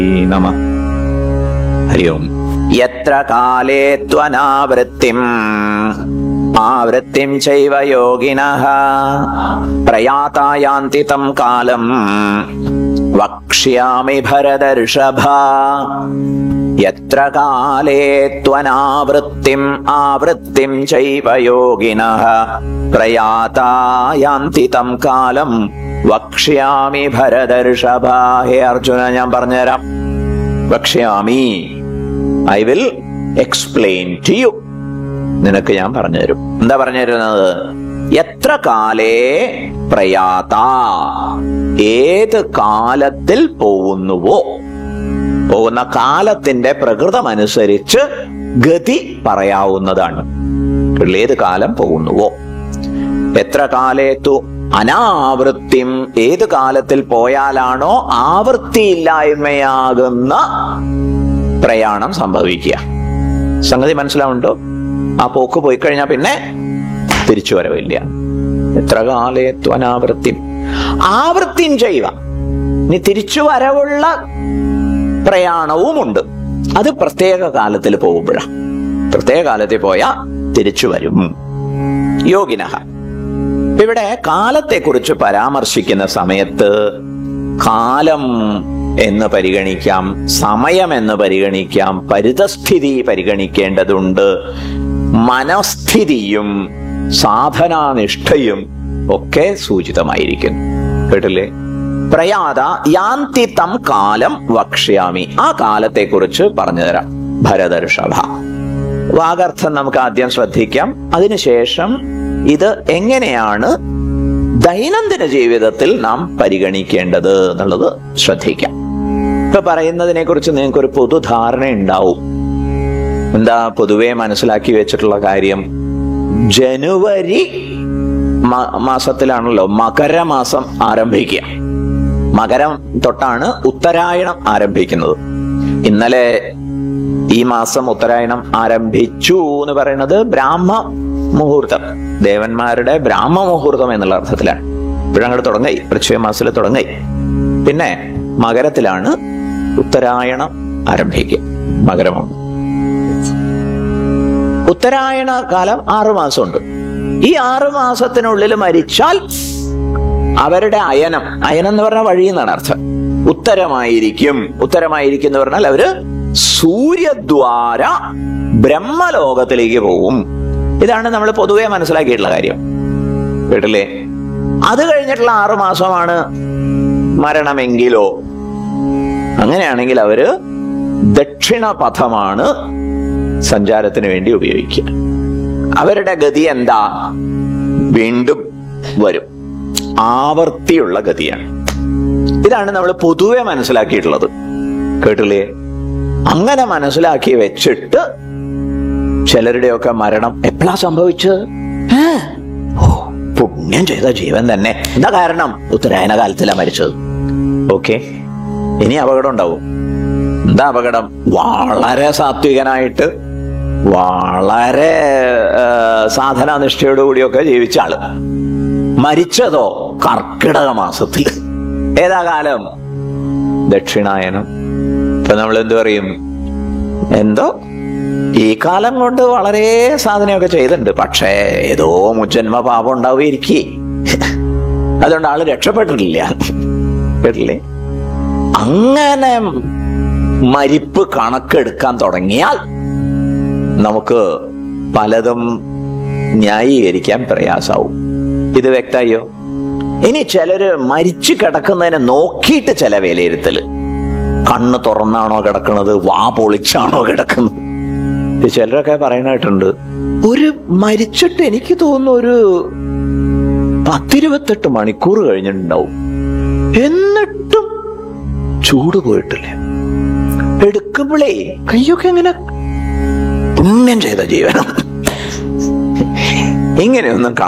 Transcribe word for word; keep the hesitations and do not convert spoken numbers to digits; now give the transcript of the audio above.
നമഃ. ഹരി ഓം. യത്ര കാലേ ത്വനാവൃത്തിം ആവൃത്തിം ചൈവ യോഗിനഃ പ്രയാതാ യാന്തി തം കാലം വക്ഷ്യാമി ഭരതർഷഭ. യത്ര കാലേ ത്വനാവൃത്തിം ആവൃത്തിം ചൈവ യോഗിനഃ പ്രയാതാ യാന്തി തം കാലം വക്ഷ്യാമി ഭരതർഷഭ. ഹേ അർജുന, ഞാൻ പറഞ്ഞുതരാം. വക്ഷ്യാമി, I will explain to you. നിനക്ക് ഞാൻ പറഞ്ഞുതരും. എന്താ പറഞ്ഞുതരുന്നത്? എത്ര കാലേ പ്രയാത, ഏത് കാലത്തിൽ പോകുന്നുവോ, പോകുന്ന കാലത്തിന്റെ പ്രകൃതമനുസരിച്ച് ഗതി പറയാവുന്നതാണ്. ഏത് കാലം പോകുന്നുവോ. എത്ര കാലേത്തു അനാവൃത്തിം, ഏത് കാലത്തിൽ പോയാലാണോ ആവൃത്തിയില്ലായ്മയാകുന്ന പ്രയാണം സംഭവിക്കുക. സംഗതി മനസ്സിലാവുണ്ടോ? ആ പോക്ക് പോയി കഴിഞ്ഞാൽ പിന്നെ തിരിച്ചു വരവില്ല. എത്ര കാലേത്തു അനാവൃത്തിം ആവൃത്തിം ചെയ്യുക. ഇനി തിരിച്ചു വരവുള്ള പ്രയാണവുമുണ്ട്. അത് പ്രത്യേക കാലത്തിൽ പോകുമ്പോഴാണ്. പ്രത്യേക കാലത്തിൽ പോയാ തിരിച്ചു വരും. യോഗിനഃ, ഇവിടെ കാലത്തെക്കുറിച്ച് പരാമർശിക്കുന്ന സമയത്ത് കാലം എന്ന് പരിഗണിക്കാം, സമയം എന്ന് പരിഗണിക്കാം, പരിതസ്ഥിതി പരിഗണിക്കേണ്ടതുണ്ട്, മനസ്ഥിതിയും സാധനാനിഷ്ഠയും ഒക്കെ സൂചിതമായിരിക്കും. കേട്ടില്ലേ? പ്രയാത യാന്തി തം കാലം വക്ഷ്യാമി, ആ കാലത്തെക്കുറിച്ച് പറഞ്ഞു തരാം ഭരതർഷഭ. വാഗർത്ഥം നമുക്ക് ആദ്യം ശ്രദ്ധിക്കാം. അതിനുശേഷം ഇത് എങ്ങനെയാണ് ദൈനംദിന ജീവിതത്തിൽ നാം പരിഗണിക്കേണ്ടത് എന്നുള്ളത് ശ്രദ്ധിക്കാം. ഇപ്പൊ പറയുന്നതിനെ കുറിച്ച് നിങ്ങൾക്കൊരു പൊതുധാരണ ഉണ്ടാവും. എന്താ പൊതുവെ മനസ്സിലാക്കി വെച്ചിട്ടുള്ള കാര്യം? ജനുവരി മാസത്തിലാണല്ലോ മകരമാസം ആരംഭിക്കുക. മകരം തൊട്ടാണ് ഉത്തരായണം ആരംഭിക്കുന്നത്. ഇന്നലെ ഈ മാസം ഉത്തരായണം ആരംഭിച്ചു എന്ന് പറയുന്നത് ബ്രാഹ്മ മുഹൂർത്തം, ദേവന്മാരുടെ ബ്രാഹ്മ മുഹൂർത്തം എന്നുള്ള അർത്ഥത്തിലാണ്. ഇപ്പോഴങ്ങോട്ട് തുടങ്ങി, വൃശ്ചിക മാസത്തിൽ തുടങ്ങി. പിന്നെ മകരത്തിലാണ് ഉത്തരായണം ആരംഭിക്കുക. മകരമാണ് ഉത്തരായണ കാലം ആറു മാസമുണ്ട്. ഈ ആറു മാസത്തിനുള്ളിൽ മരിച്ചാൽ അവരുടെ അയനം, അയനം എന്ന് പറഞ്ഞാൽ വഴി എന്നാണ് അർത്ഥം, ഉത്തരമായിരിക്കും. ഉത്തരമായിരിക്കും എന്ന് പറഞ്ഞാൽ അവര് സൂര്യദ്വാര ബ്രഹ്മലോകത്തിലേക്ക് പോകും. ഇതാണ് നമ്മൾ പൊതുവെ മനസ്സിലാക്കിയിട്ടുള്ള കാര്യം. കേട്ടില്ലേ? അത് കഴിഞ്ഞിട്ടുള്ള ആറു മാസമാണ് മരണമെങ്കിലോ, അങ്ങനെയാണെങ്കിൽ അവര് ദക്ഷിണ പഥമാണ് സഞ്ചാരത്തിന് വേണ്ടി ഉപയോഗിക്കുക. അവരുടെ ഗതി എന്താ? വീണ്ടും വരും. ആവർത്തിയുള്ള ഗതിയാണ്. ഇതാണ് നമ്മൾ പൊതുവെ മനസ്സിലാക്കിയിട്ടുള്ളത്. കേട്ടില്ലേ? അങ്ങനെ മനസ്സിലാക്കി വെച്ചിട്ട് ചിലരുടെയൊക്കെ മരണം എപ്പോഴാ സംഭവിച്ചത്? പുണ്യം ചെയ്ത ജീവൻ തന്നെ. എന്താ കാരണം? ഉത്തരായന കാലത്തിലാണ് മരിച്ചത്. ഓക്കെ, ഇനി അപകടം ഉണ്ടാവും. എന്താ അപകടം? വളരെ സാത്വികനായിട്ട് വളരെ സാധനാനിഷ്ഠയോടുകൂടിയൊക്കെ ജീവിച്ച ആള് മരിച്ചതോ കർക്കിടക മാസത്തിൽ. ഏതാ കാലം? ദക്ഷിണായനം. ഇപ്പൊ നമ്മൾ എന്ത് പറയും? എന്തോ ഈ കാലം കൊണ്ട് വളരെ സാധനയൊക്കെ ചെയ്തിട്ടുണ്ട്, പക്ഷേ ഏതോ മുജ്ജന്മ പാപം ഉണ്ടാവുകയിരിക്കേ, അതുകൊണ്ട് ആള് രക്ഷപ്പെട്ടിട്ടില്ല. കേട്ടില്ലേ? അങ്ങനെ മരിപ്പ് കണക്കെടുക്കാൻ തുടങ്ങിയാൽ നമുക്ക് പലതും ന്യായീകരിക്കാൻ പ്രയാസാവും. ഇത് വ്യക്തമായോ? ഇനി ചിലര് മരിച്ചു കിടക്കുന്നതിനെ നോക്കിയിട്ട് ചില വിലയിരുത്തല്. കണ്ണ് തുറന്നാണോ കിടക്കുന്നത്, വാ പൊളിച്ചാണോ കിടക്കുന്നത്? ചിലരൊക്കെ പറയാനായിട്ടുണ്ട്, ഒരു മരിച്ചിട്ട് എനിക്ക് തോന്നുന്നു ഒരു പത്തിരുപത്തെട്ട് മണിക്കൂർ കഴിഞ്ഞിട്ടുണ്ടാവും, എന്നിട്ടും ചൂട് പോയിട്ടില്ല. എടുക്കുമ്പോഴേ കയ്യൊക്കെ എങ്ങനെ പുണ്യം ചെയ്ത ജീവനം. ഇങ്ങനെയൊന്നും